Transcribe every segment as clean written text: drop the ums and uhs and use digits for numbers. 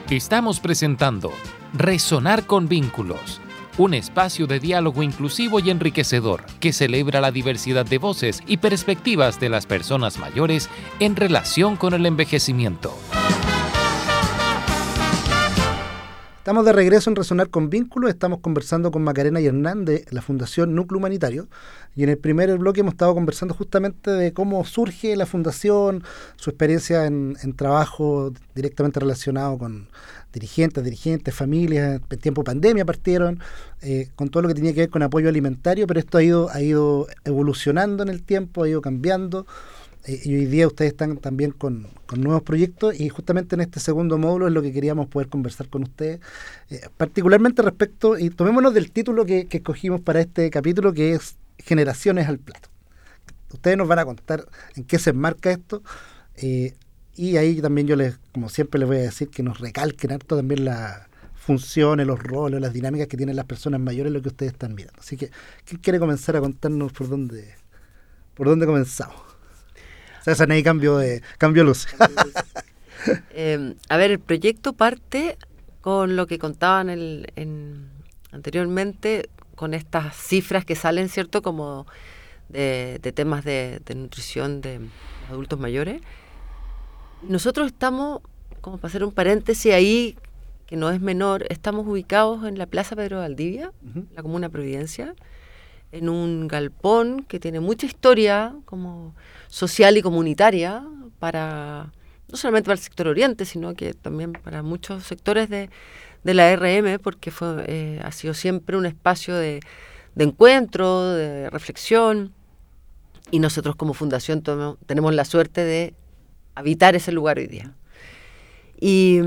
Estamos presentando Resonar con Vínculos, un espacio de diálogo inclusivo y enriquecedor que celebra la diversidad de voces y perspectivas de las personas mayores en relación con el envejecimiento. Estamos de regreso en Resonar con Vínculos. Estamos conversando con Macarena y Hernán de la Fundación Núcleo Humanitario. Y en el primer bloque hemos estado conversando justamente de cómo surge la fundación, su experiencia en trabajo directamente relacionado con dirigentes, familias. En tiempo de pandemia partieron, con todo lo que tenía que ver con apoyo alimentario, pero esto ha ido evolucionando en el tiempo, ha ido cambiando. Y hoy día ustedes están también con nuevos proyectos, y justamente en este segundo módulo es lo que queríamos poder conversar con ustedes, particularmente respecto, y tomémonos del título que escogimos para este capítulo, que es Generaciones al Plato. Ustedes nos van a contar en qué se enmarca esto, y ahí también yo como siempre les voy a decir que nos recalquen harto también las funciones, los roles, las dinámicas que tienen las personas mayores, lo que ustedes están mirando. Así que, ¿quién quiere comenzar a contarnos por dónde comenzamos? César, ahí cambio luz. A ver, el proyecto parte con lo que contaban anteriormente, con estas cifras que salen, ¿cierto? Como de temas de nutrición de adultos mayores. Nosotros estamos, como para hacer un paréntesis ahí, que no es menor, estamos ubicados en la Plaza Pedro de Valdivia, la Comuna Providencia, en un galpón que tiene mucha historia como social y comunitaria, no solamente para el sector oriente, sino que también para muchos sectores de la RM, porque ha sido siempre un espacio de encuentro, de reflexión, y nosotros como fundación tenemos la suerte de habitar ese lugar hoy día. Y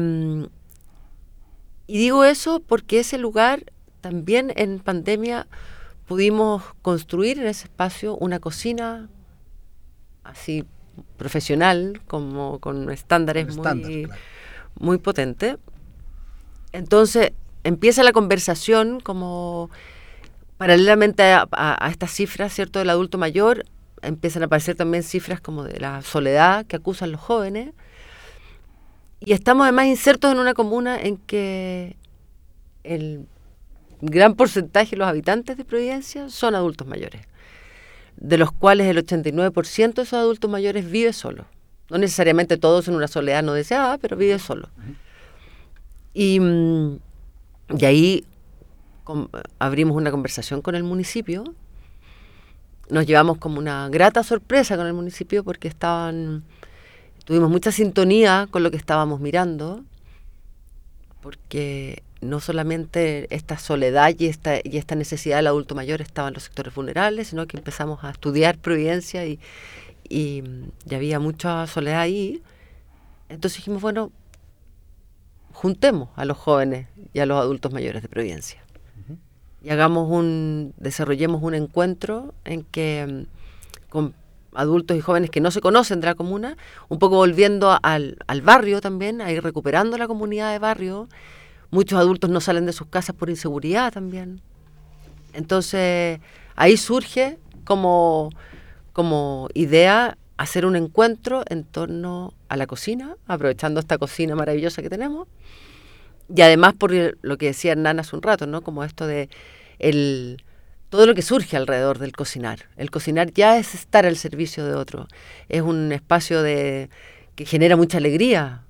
digo eso porque ese lugar también en pandemia pudimos construir en ese espacio una cocina así profesional, como con estándares muy potentes. Entonces empieza la conversación como paralelamente a estas cifras, ¿cierto?, del adulto mayor, empiezan a aparecer también cifras como de la soledad que acusan los jóvenes. Y estamos además insertos en una comuna en que el gran porcentaje de los habitantes de Providencia son adultos mayores, de los cuales el 89% de esos adultos mayores vive solo. No necesariamente todos en una soledad no deseada, pero vive solo. Y ahí abrimos una conversación con el municipio. Nos llevamos como una grata sorpresa con el municipio porque tuvimos mucha sintonía con lo que estábamos mirando, porque no solamente esta soledad y esta necesidad del adulto mayor estaba en los sectores vulnerables, sino que empezamos a estudiar Providencia y había mucha soledad ahí. Entonces dijimos, bueno, juntemos a los jóvenes y a los adultos mayores de Providencia. Y desarrollemos un encuentro en que con adultos y jóvenes que no se conocen de la comuna, un poco volviendo al barrio también, a ir recuperando la comunidad de barrio. Muchos adultos no salen de sus casas por inseguridad también. Entonces, ahí surge como idea hacer un encuentro en torno a la cocina, aprovechando esta cocina maravillosa que tenemos. Y además por lo que decía Hernán hace un rato, ¿no? Como esto de todo lo que surge alrededor del cocinar. El cocinar ya es estar al servicio de otro. Es un espacio que genera mucha alegría.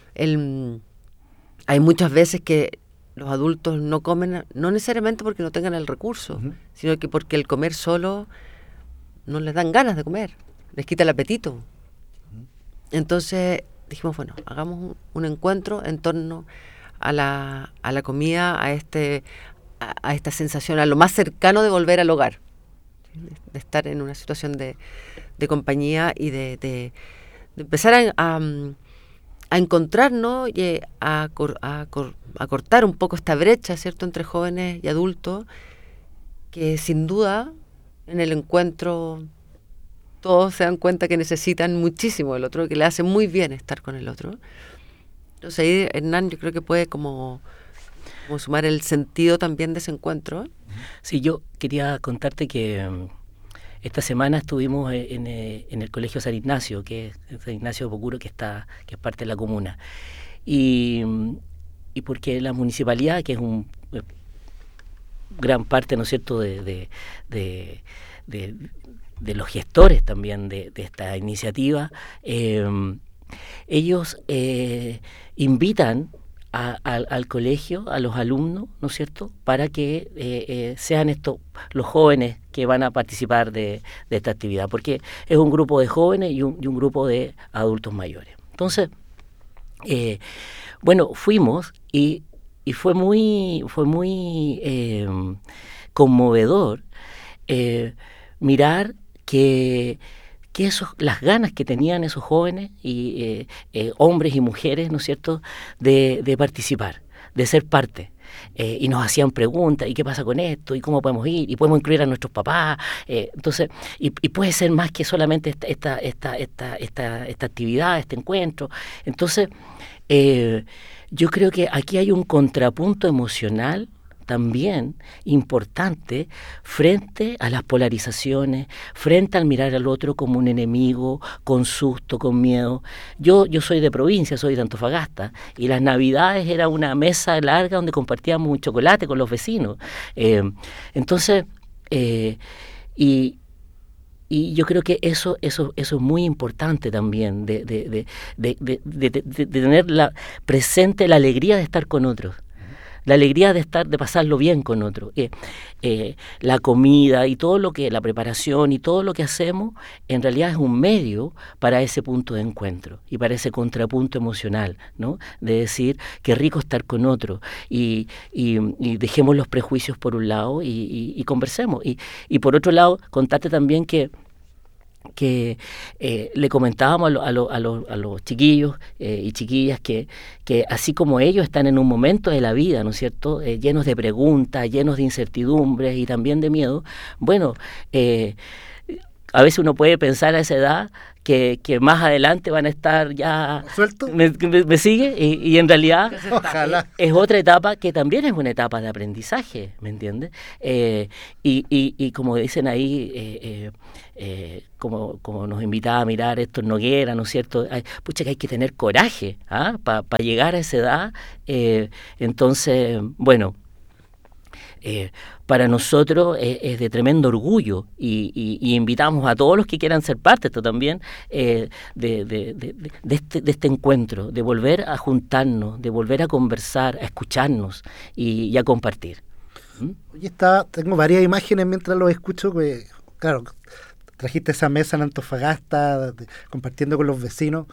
Hay muchas veces que los adultos no comen, no necesariamente porque no tengan el recurso, sino que porque el comer solo no les dan ganas de comer, les quita el apetito. Entonces dijimos, bueno, hagamos un encuentro en torno a la comida, a esta sensación, a lo más cercano de volver al hogar, de estar en una situación de compañía y de empezar a encontrarnos y a cortar un poco esta brecha, ¿cierto?, entre jóvenes y adultos, que sin duda en el encuentro todos se dan cuenta que necesitan muchísimo del otro, que le hace muy bien estar con el otro. Entonces ahí Hernán yo creo que puede como sumar el sentido también de ese encuentro. Sí, yo quería contarte que esta semana estuvimos en el Colegio San Ignacio, que es San Ignacio de Pocuro, que es parte de la comuna. Y porque la municipalidad, que es un gran parte, ¿no es cierto?, de los gestores también de esta iniciativa, ellos invitan al colegio, a los alumnos, ¿no es cierto?, para que sean estos los jóvenes que van a participar de esta actividad, porque es un grupo de jóvenes y un grupo de adultos mayores. Entonces, bueno, fuimos y fue muy conmovedor mirar que las ganas que tenían esos jóvenes y hombres y mujeres, ¿no es cierto?, de participar, de ser parte. Y nos hacían preguntas, ¿y qué pasa con esto? ¿Y cómo podemos ir? ¿Y podemos incluir a nuestros papás? Entonces, y puede ser más que solamente esta actividad, este encuentro. Entonces, yo creo que aquí hay un contrapunto emocional también importante frente a las polarizaciones, frente al mirar al otro como un enemigo, con susto, con miedo. Yo soy de provincia, soy de Antofagasta, y las Navidades era una mesa larga donde compartíamos un chocolate con los vecinos. Entonces, y yo creo que eso es muy importante también, de tener presente la alegría de estar con otros. La alegría de pasarlo bien con otro. La comida y todo lo que, la preparación y todo lo que hacemos, en realidad es un medio para ese punto de encuentro y para ese contrapunto emocional, ¿no? De decir, qué rico estar con otro y dejemos los prejuicios por un lado y conversemos. Y por otro lado, contarte también que le comentábamos a los chiquillos y chiquillas que así como ellos están en un momento de la vida, ¿no es cierto?, llenos de preguntas, llenos de incertidumbres y también de miedo, bueno, a veces uno puede pensar a esa edad que más adelante van a estar ya... ¿Suelto? ¿Me sigue? Y en realidad Ojalá. es otra etapa que también es una etapa de aprendizaje, ¿me entiendes? Y como dicen ahí, como nos invitaba a mirar Héctor Noguera, ¿no es cierto? Pucha, que hay que tener coraje para llegar a esa edad. Entonces, bueno... para nosotros es de tremendo orgullo y invitamos a todos los que quieran ser parte, esto también, de este encuentro, de volver a juntarnos, de volver a conversar, a escucharnos y a compartir. Oye, tengo varias imágenes mientras los escucho, que, claro, trajiste esa mesa en Antofagasta, compartiendo con los vecinos.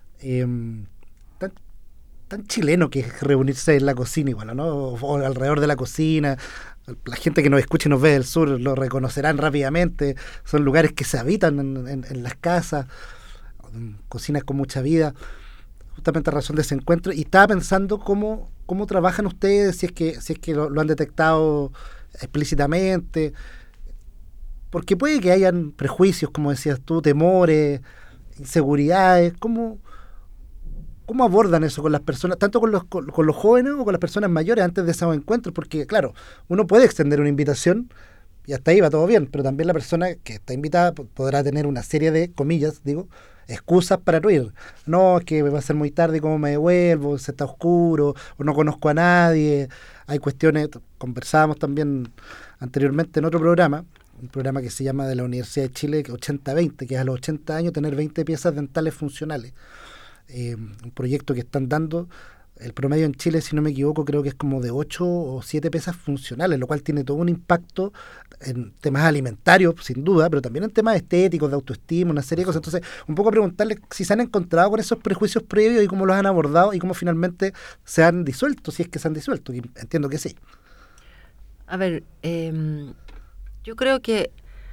Tan chileno que es reunirse en la cocina igual, ¿no? O alrededor de la cocina. La gente que nos escucha y nos ve del sur lo reconocerán rápidamente. Son lugares que se habitan en las casas, cocinas con mucha vida. Justamente a razón de ese encuentro. Y estaba pensando cómo trabajan ustedes, si es que lo han detectado explícitamente. Porque puede que hayan prejuicios, como decías tú, temores, inseguridades. ¿Cómo abordan eso con las personas, tanto con los jóvenes o con las personas mayores antes de esos encuentros? Porque, claro, uno puede extender una invitación y hasta ahí va todo bien, pero también la persona que está invitada podrá tener una serie de, comillas, digo, excusas para no ir. No, es que va a ser muy tarde, ¿cómo me devuelvo? Se está oscuro, o no conozco a nadie. Hay cuestiones, conversábamos también anteriormente en otro programa, un programa que se llama de la Universidad de Chile, 80-20, que es a los 80 años tener 20 piezas dentales funcionales. Un proyecto que están dando, el promedio en Chile, si no me equivoco, creo que es como de 8 o 7 piezas funcionales, lo cual tiene todo un impacto en temas alimentarios, sin duda, pero también en temas estéticos, de autoestima, una serie de cosas. Entonces, un poco preguntarles si se han encontrado con esos prejuicios previos y cómo los han abordado y cómo finalmente se han disuelto, si es que se han disuelto, y entiendo que sí. A ver, yo creo que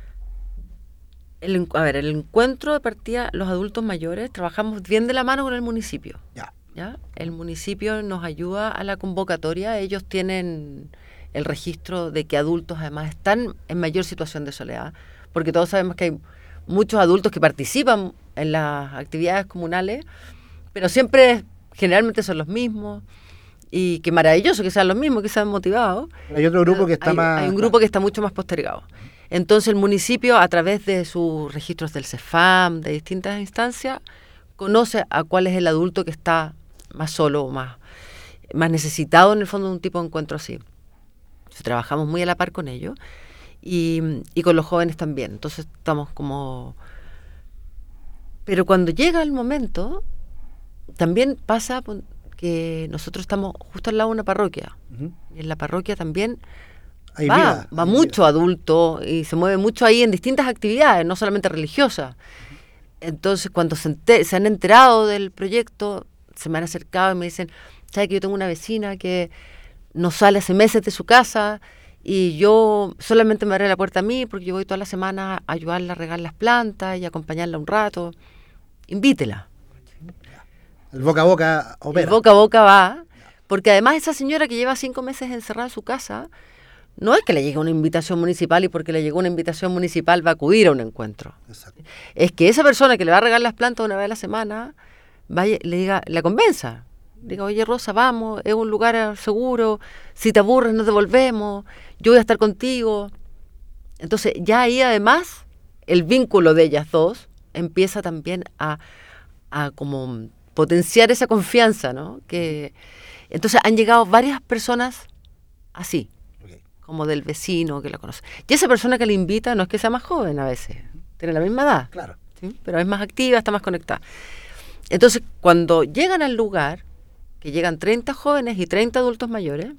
el encuentro de partida, los adultos mayores, trabajamos bien de la mano con el municipio. ¿Ya? El municipio nos ayuda a la convocatoria, ellos tienen el registro de que adultos además están en mayor situación de soledad, porque todos sabemos que hay muchos adultos que participan en las actividades comunales, pero generalmente son los mismos, y qué maravilloso que sean los mismos, que sean motivados. Hay otro grupo que está hay un grupo que está mucho más postergado. Entonces el municipio, a través de sus registros del CEFAM, de distintas instancias, conoce a cuál es el adulto que está más solo o más. más necesitado en el fondo de un tipo de encuentro así. Entonces, trabajamos muy a la par con ellos y con los jóvenes también. Entonces estamos como... Pero cuando llega el momento, también pasa que nosotros estamos justo al lado de una parroquia. Ujú. Y en la parroquia también Hay va vida, hay mucho vida. adulto y se mueve mucho ahí en distintas actividades, no solamente religiosas. Entonces, cuando se han enterado del proyecto, se me han acercado y me dicen, ¿sabes que yo tengo una vecina que no sale hace meses de su casa y yo solamente me abre la puerta a mí porque yo voy toda la semana a ayudarla a regar las plantas y a acompañarla un rato? Invítela. El boca a boca opera. El boca a boca va, porque además esa señora que lleva 5 meses encerrada en su casa, no es que le llegue una invitación municipal y porque le llegó una invitación municipal va a acudir a un encuentro. Exacto. Es que esa persona que le va a regar las plantas una vez a la semana, vaya, le diga, la convenza. Diga, oye Rosa, vamos, es un lugar seguro, si te aburres nos devolvemos, yo voy a estar contigo. Entonces ya ahí además el vínculo de ellas dos empieza también a como potenciar esa confianza, ¿no? Que entonces han llegado varias personas así, Ok. como del vecino que la conoce. Y esa persona que le invita no es que sea más joven a veces, tiene la misma edad, Claro. ¿sí? Pero es más activa, está más conectada. Entonces, cuando llegan al lugar, que llegan 30 jóvenes y 30 adultos mayores,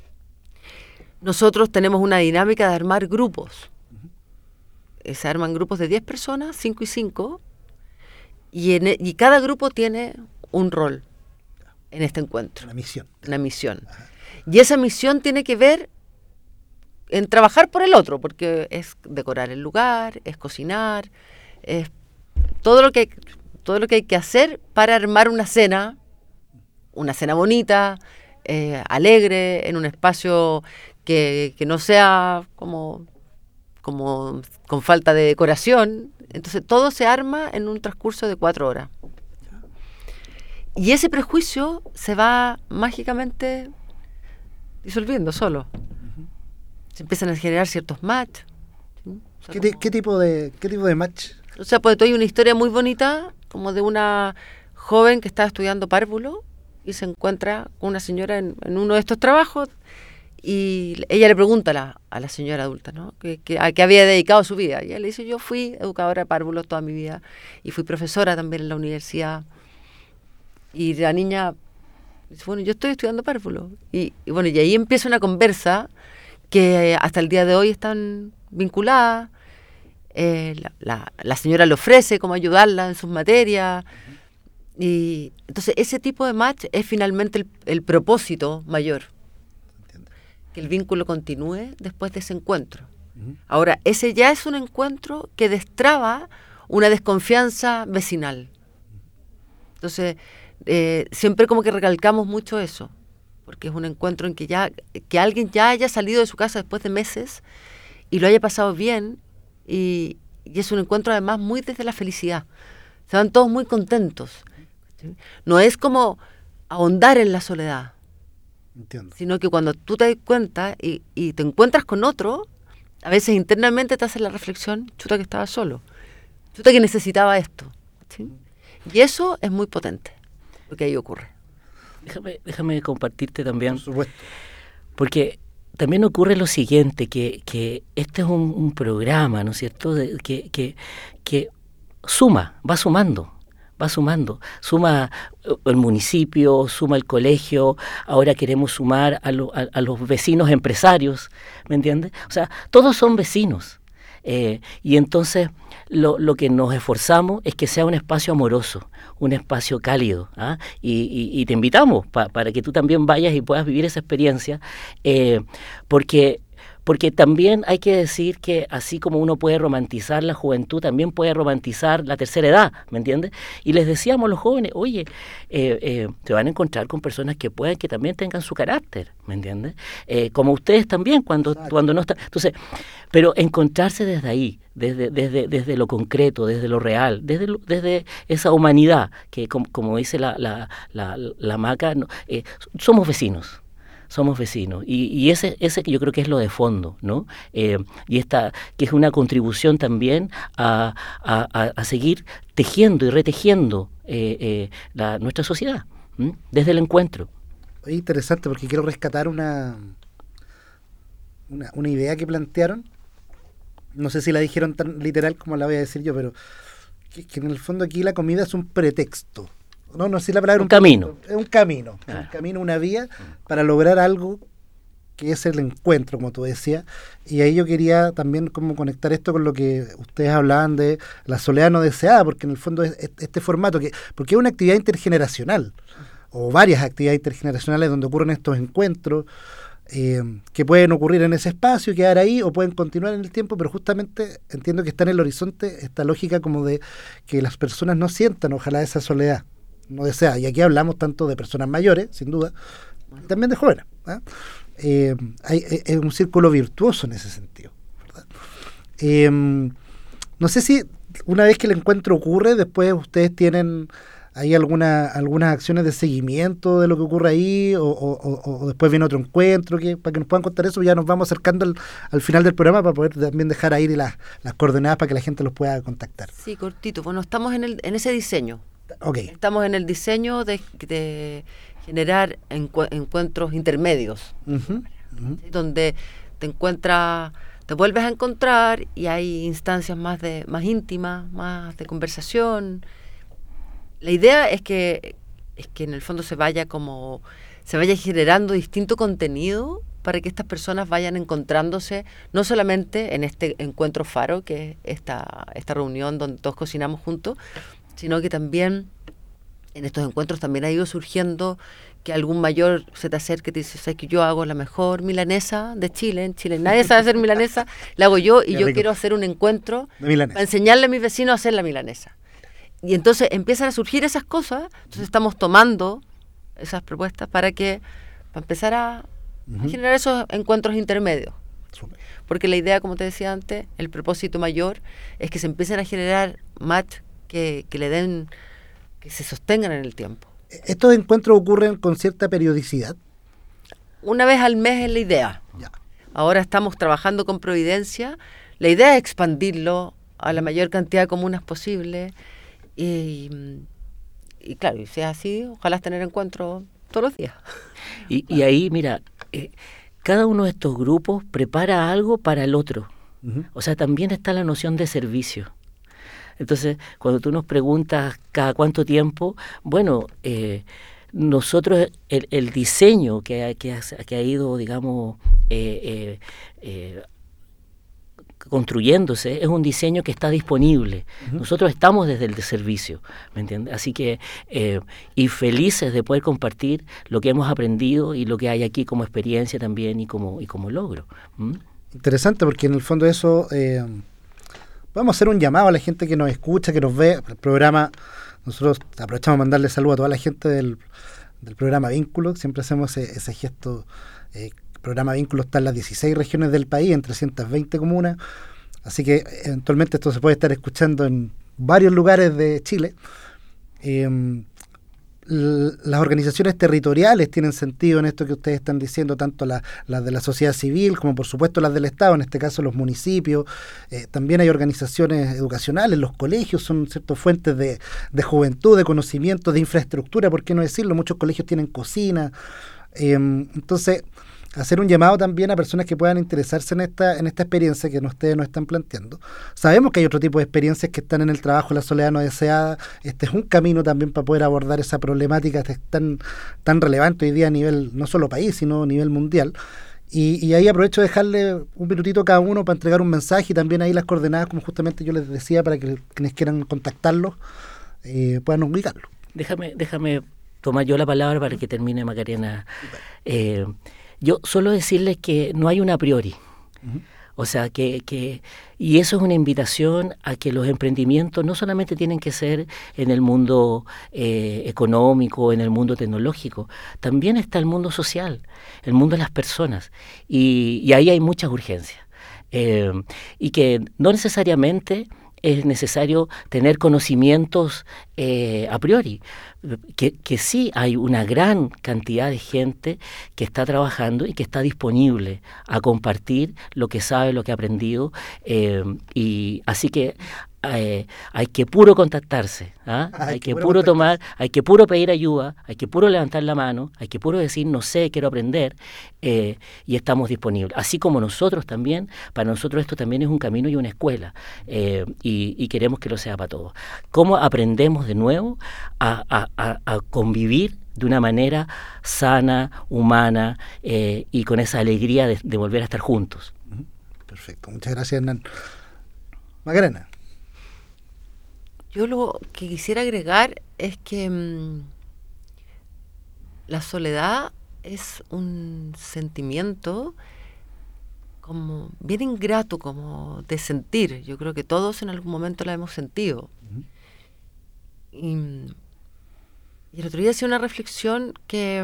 nosotros tenemos una dinámica de armar grupos. Se arman grupos de 10 personas, 5 y 5, y cada grupo tiene un rol en este encuentro, Una misión. una misión. Y esa misión tiene que ver en trabajar por el otro, porque es decorar el lugar, es cocinar, es todo lo que hay que hacer para armar una cena bonita, alegre, en un espacio que no sea como con falta de decoración. Entonces todo se arma en un transcurso de 4 horas. Y ese prejuicio se va mágicamente disolviendo solo. Se empiezan a generar ciertos match. ¿Sí? O sea, ¿Qué tipo de match? o sea, pues hay una historia muy bonita, como de una joven que estaba estudiando párvulo y se encuentra con una señora en uno de estos trabajos y ella le pregunta a la señora adulta, ¿no? a qué había dedicado su vida. Y ella le dice, yo fui educadora de párvulos toda mi vida y fui profesora también en la universidad. Y la niña dice, bueno, yo estoy estudiando párvulo. Y bueno, y ahí empieza una conversa que hasta el día de hoy están vinculadas. La señora le ofrece cómo ayudarla en sus materias. Y entonces ese tipo de match es finalmente el propósito mayor. Entiendo. Que el vínculo continúe después de ese encuentro. Ujú. Ahora, ese ya es un encuentro que destraba una desconfianza vecinal. Entonces, siempre como que recalcamos mucho eso, porque es un encuentro en que alguien ya haya salido de su casa después de meses y lo haya pasado bien, y es un encuentro además muy desde la felicidad. Se van todos muy contentos. ¿Sí? No es como ahondar en la soledad, Entiendo. sino que cuando tú te das cuenta y te encuentras con otro, a veces internamente te haces la reflexión, chuta que estaba solo, chuta que necesitaba esto. ¿Sí? Y eso es muy potente, lo que ahí ocurre. Déjame compartirte también, Por supuesto. porque también ocurre lo siguiente, que este es un programa, ¿no es cierto?, que suma, va sumando, suma el municipio, suma el colegio, ahora queremos sumar a los vecinos empresarios, ¿me entiendes? O sea, todos son vecinos. Y entonces lo que nos esforzamos es que sea un espacio amoroso, un espacio cálido, ¿ah? Y te invitamos para que tú también vayas y puedas vivir esa experiencia, porque también hay que decir que así como uno puede romantizar la juventud, también puede romantizar la tercera edad, ¿me entiendes? Y les decíamos a los jóvenes, oye, se van a encontrar con personas que pueden que también tengan su carácter, ¿me entiendes? Como ustedes también cuando no están. Entonces, pero encontrarse desde ahí, desde lo concreto, desde lo real, desde esa humanidad que como dice la Maca, no, somos vecinos. Y ese que yo creo que es lo de fondo, ¿no? Y esta que es una contribución también a seguir tejiendo y retejiendo nuestra sociedad, desde el encuentro. Es interesante porque quiero rescatar una idea que plantearon. No sé si la dijeron tan literal como la voy a decir yo, pero que en el fondo aquí la comida es un pretexto. No sé la palabra. Un camino. Es un camino. Ah. Un camino, una vía para lograr algo que es el encuentro, como tú decías. Y ahí yo quería también como conectar esto con lo que ustedes hablaban de la soledad no deseada, porque en el fondo es este formato, porque es una actividad intergeneracional, o varias actividades intergeneracionales donde ocurren estos encuentros, que pueden ocurrir en ese espacio y quedar ahí, o pueden continuar en el tiempo, pero justamente entiendo que está en el horizonte esta lógica como de que las personas no sientan, ojalá, esa soledad no deseada. Y aquí hablamos tanto de personas mayores, sin duda, y también de jóvenes, ¿eh? Es un círculo virtuoso en ese sentido, ¿verdad? No sé si una vez que el encuentro ocurre, después ustedes tienen ahí algunas acciones de seguimiento de lo que ocurre ahí, o después viene otro encuentro, para que nos puedan contar eso. Ya nos vamos acercando al final del programa para poder también dejar ahí las coordenadas para que la gente los pueda contactar. Sí, cortito. Bueno, estamos en ese diseño. Okay. Estamos en el diseño de generar encuentros intermedios, donde te vuelves a encontrar y hay instancias más íntimas, más de conversación. La idea es que en el fondo se vaya generando distinto contenido para que estas personas vayan encontrándose, no solamente en este encuentro faro, que es esta reunión donde todos cocinamos juntos, sino que también en estos encuentros también ha ido surgiendo que algún mayor se te acerque y te dice, ¿sabes que yo hago la mejor milanesa de Chile? En Chile nadie sabe hacer milanesa, la hago yo, y yo quiero hacer un encuentro para enseñarle a mis vecinos a hacer la milanesa. Y entonces empiezan a surgir esas cosas, entonces estamos tomando esas propuestas para empezar a generar esos encuentros intermedios. Super. Porque la idea, como te decía antes, el propósito mayor es que se empiecen a generar match que se sostengan en el tiempo. ¿Estos encuentros ocurren con cierta periodicidad? Una vez al mes es la idea. Ya. Ahora estamos trabajando con Providencia. La idea es expandirlo a la mayor cantidad de comunas posible. Y claro, y sea así, ojalá tener encuentros todos los días. Y ahí, mira, cada uno de estos grupos prepara algo para el otro. O sea, también está la noción de servicio. Entonces, cuando tú nos preguntas cada cuánto tiempo, bueno, nosotros el diseño que ha ido, digamos, construyéndose, es un diseño que está disponible. Nosotros estamos desde el servicio, ¿me entiendes? Así que, y felices de poder compartir lo que hemos aprendido y lo que hay aquí como experiencia también y como logro. Interesante, porque en el fondo eso, vamos a hacer un llamado a la gente que nos escucha, que nos ve. El programa, nosotros aprovechamos a mandarle saludos a toda la gente del programa Vínculo. Siempre hacemos ese gesto. El programa Vínculo está en las 16 regiones del país, en 320 comunas, así que eventualmente esto se puede estar escuchando en varios lugares de Chile. Las organizaciones territoriales tienen sentido en esto que ustedes están diciendo, tanto las de la sociedad civil como por supuesto las del Estado, en este caso los municipios. También hay organizaciones educacionales, los colegios son ciertas fuentes de juventud, de conocimiento, de infraestructura, ¿por qué no decirlo? Muchos colegios tienen cocina. Entonces, hacer un llamado también a personas que puedan interesarse en esta experiencia que ustedes nos están planteando. Sabemos que hay otro tipo de experiencias que están en el trabajo, la soledad no deseada. Este es un camino también para poder abordar esa problemática tan relevante hoy día a nivel, no solo país, sino a nivel mundial. Y ahí aprovecho de dejarle un minutito a cada uno para entregar un mensaje, y también ahí las coordenadas, como justamente yo les decía, para que quienes quieran contactarlos puedan ubicarlo. Déjame tomar yo la palabra para que termine Macarena. Yo solo decirles que no hay un a priori. O sea, y eso es una invitación a que los emprendimientos no solamente tienen que ser en el mundo económico, en el mundo tecnológico, también está el mundo social, el mundo de las personas, y ahí hay muchas urgencias. Y que no necesariamente es necesario tener conocimientos a priori, que sí hay una gran cantidad de gente que está trabajando y que está disponible a compartir lo que sabe, lo que ha aprendido, y así que hay que puro contactarse, ¿ah? Hay que puro tomar, hay que puro pedir ayuda, hay que puro levantar la mano, hay que puro decir no sé, quiero aprender, y estamos disponibles. Así como nosotros también, para nosotros esto también es un camino y una escuela, y queremos que lo sea para todos. ¿Cómo aprendemos de nuevo a convivir de una manera sana, humana, y con esa alegría de volver a estar juntos? Perfecto, muchas gracias, Hernán. Macarena. Yo lo que quisiera agregar es que la soledad es un sentimiento como bien ingrato, como de sentir. Yo creo que todos en algún momento la hemos sentido. Y el otro día hacía una reflexión que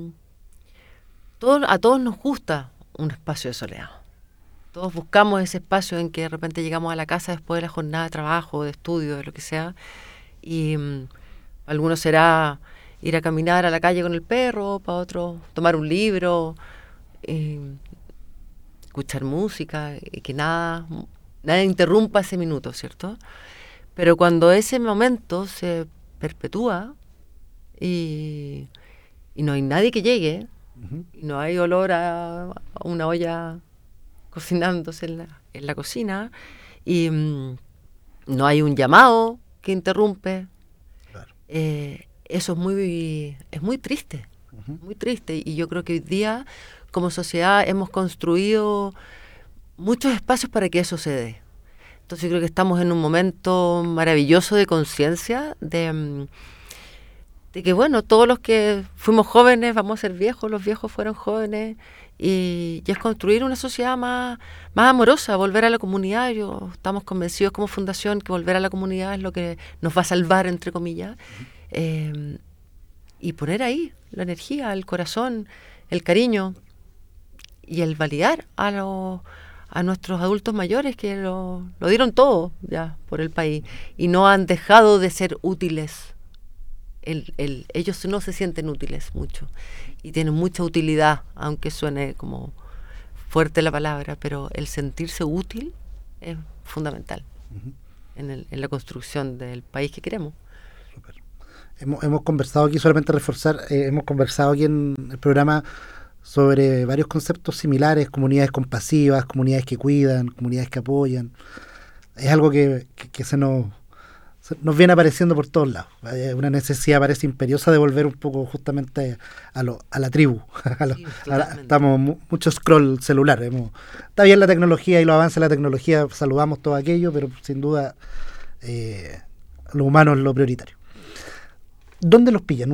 a todos nos gusta un espacio de soledad. Todos buscamos ese espacio en que de repente llegamos a la casa después de la jornada de trabajo, de estudio, de lo que sea, y algunos será ir a caminar a la calle con el perro, para otros tomar un libro, escuchar música, y que nada interrumpa ese minuto, ¿cierto? Pero cuando ese momento se perpetúa y no hay nadie que llegue, y no hay olor a una olla cocinándose en la cocina, y no hay un llamado que interrumpe, claro. Eso es muy triste, muy triste, y yo creo que hoy día como sociedad hemos construido muchos espacios para que eso se dé. Entonces yo creo que estamos en un momento maravilloso de conciencia, de que bueno, todos los que fuimos jóvenes vamos a ser viejos, los viejos fueron jóvenes, y es construir una sociedad más amorosa, volver a la comunidad. Estamos convencidos como fundación que volver a la comunidad es lo que nos va a salvar, entre comillas, y poner ahí la energía, el corazón, el cariño y el validar a nuestros adultos mayores que lo dieron todo ya por el país y no han dejado de ser útiles. Ellos no se sienten útiles mucho y tienen mucha utilidad, aunque suene como fuerte la palabra, pero el sentirse útil es fundamental en la construcción del país que queremos. Super. Hemos conversado aquí, solamente reforzar, hemos conversado aquí en el programa sobre varios conceptos similares: comunidades compasivas, comunidades que cuidan, comunidades que apoyan. Es algo que nos viene apareciendo por todos lados. Una necesidad parece imperiosa de volver un poco justamente a la tribu. Estamos mucho scroll celular. Está bien la tecnología y los avances de la tecnología, saludamos todo aquello, pero sin duda lo humano es lo prioritario. ¿Dónde los pillan?